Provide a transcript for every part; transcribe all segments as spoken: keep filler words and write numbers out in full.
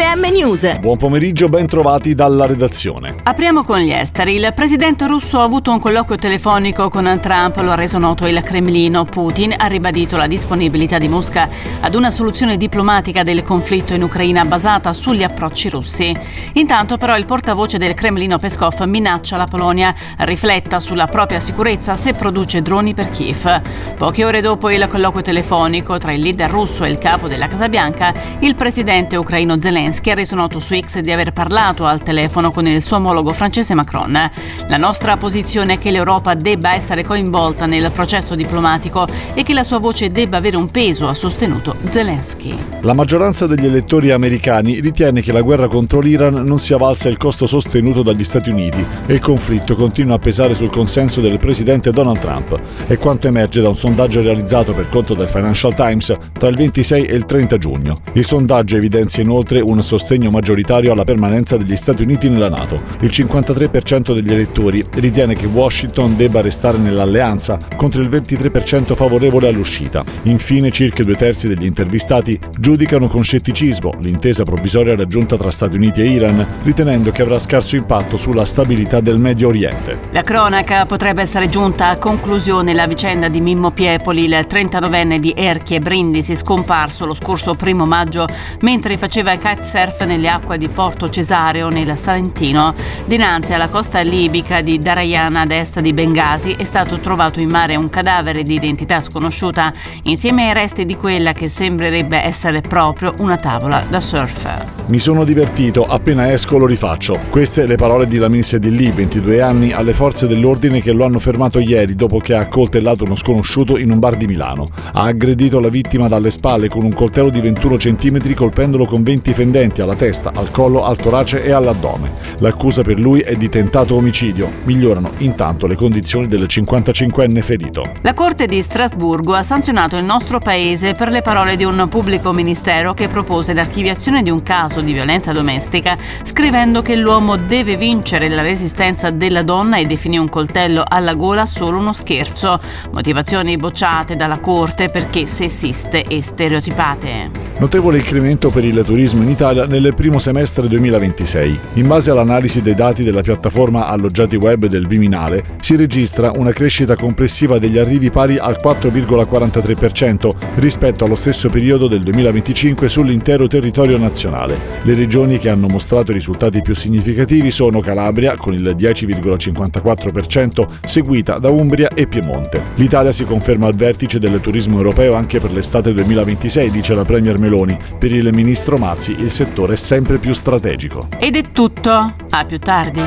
M News. Buon pomeriggio, ben trovati dalla redazione. Apriamo con gli esteri. Il presidente russo ha avuto un colloquio telefonico con Trump, lo ha reso noto il Cremlino. Putin ha ribadito la disponibilità di Mosca ad una soluzione diplomatica del conflitto in Ucraina basata sugli approcci russi. Intanto però il portavoce del Cremlino Peskov minaccia la Polonia rifletta sulla propria sicurezza se produce droni per Kiev. Poche ore dopo il colloquio telefonico tra il leader russo e il capo della Casa Bianca, il presidente ucraino Zelensky ha reso noto su X di aver parlato al telefono con il suo omologo francese Macron. La nostra posizione è che l'Europa debba essere coinvolta nel processo diplomatico e che la sua voce debba avere un peso, ha sostenuto Zelensky. La maggioranza degli elettori americani ritiene che la guerra contro l'Iran non sia valsa il costo sostenuto dagli Stati Uniti e il conflitto continua a pesare sul consenso del presidente Donald Trump. È quanto emerge da un sondaggio realizzato per conto del Financial Times tra il ventisei e il trenta giugno. Il sondaggio evidenzia inoltre un sostegno maggioritario alla permanenza degli Stati Uniti nella NATO. Il cinquantatré per cento degli elettori ritiene che Washington debba restare nell'alleanza, contro il ventitré per cento favorevole all'uscita. Infine, circa due terzi degli intervistati giudicano con scetticismo l'intesa provvisoria raggiunta tra Stati Uniti e Iran, ritenendo che avrà scarso impatto sulla stabilità del Medio Oriente. La cronaca potrebbe essere giunta a conclusione la vicenda di Mimmo Piepoli, il trentanovenne di Erchie Brindisi, scomparso lo scorso primo maggio mentre faceva kitesurf nelle acque di Porto Cesareo nel Salentino. Dinanzi alla costa libica di Darien ad est di Bengasi è stato trovato in mare un cadavere di identità sconosciuta insieme ai resti di quella che sembrerebbe essere proprio una tavola da surf. Mi sono divertito, appena esco lo rifaccio. Queste le parole di Lamin Sedilli, ventidue anni, alle forze dell'ordine che lo hanno fermato ieri dopo che ha accoltellato uno sconosciuto in un bar di Milano. Ha aggredito la vittima dalle spalle con un coltello di ventuno centimetri, colpendolo con venti fendenti alla testa, al collo, al torace e all'addome. L'accusa per lui è di tentato omicidio. Migliorano intanto le condizioni del cinquantacinquenne ferito. La Corte di Strasburgo ha sanzionato il nostro paese per le parole di un pubblico ministero che propose l'archiviazione di un caso di violenza domestica, scrivendo che l'uomo deve vincere la resistenza della donna e definì un coltello alla gola solo uno scherzo. Motivazioni bocciate dalla Corte perché sessiste e stereotipate. Notevole incremento per il turismo in Italia nel primo semestre duemilaventisei. In base all'analisi dei dati della piattaforma alloggiati web del Viminale, si registra una crescita complessiva degli arrivi pari al quattro virgola quarantatré per cento rispetto allo stesso periodo del duemilaventicinque sull'intero territorio nazionale. Le regioni che hanno mostrato i risultati più significativi sono Calabria con il dieci virgola cinquantaquattro per cento, seguita da Umbria e Piemonte. L'Italia si conferma al vertice del turismo europeo anche per l'estate duemilaventisei, dice la Premier Meloni. Per il ministro Mazzi il settore è sempre più strategico. Ed è tutto. A più tardi.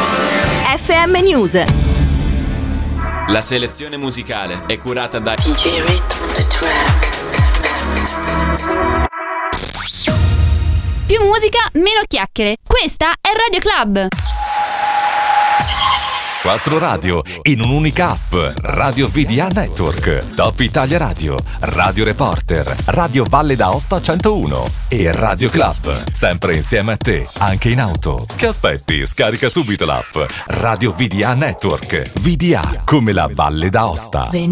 F M News. La selezione musicale è curata da D J Rhythm on the track. Più musica, meno chiacchiere. Questa è Radio Club. Quattro radio in un'unica app. Radio V D A Network, Top Italia Radio, Radio Reporter, Radio Valle d'Aosta centouno e Radio Club. Sempre insieme a te, anche in auto. Che aspetti? Scarica subito l'app. Radio V D A Network. V D A come la Valle d'Aosta.